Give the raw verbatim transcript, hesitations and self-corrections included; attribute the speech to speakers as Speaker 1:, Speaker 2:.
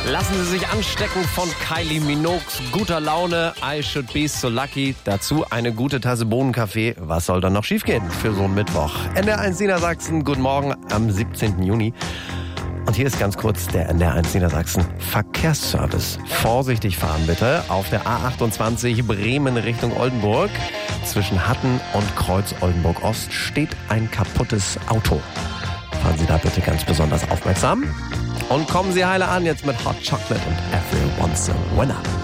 Speaker 1: Lassen Sie sich anstecken von Kylie Minogues guter Laune. I should be so lucky. Dazu eine gute Tasse Bohnenkaffee. Was soll dann noch schiefgehen für so einen Mittwoch? N D R eins Niedersachsen, guten Morgen am siebzehnten Juni. Und hier ist ganz kurz der N D R eins Niedersachsen Verkehrsservice. Vorsichtig fahren bitte. Auf der A achtundzwanzig Bremen Richtung Oldenburg. Zwischen Hatten und Kreuz Oldenburg Ost steht ein kaputtes Auto. Fahren Sie da bitte ganz besonders aufmerksam. Und kommen Sie heile an jetzt mit Hot Chocolate und Everyone's a Winner.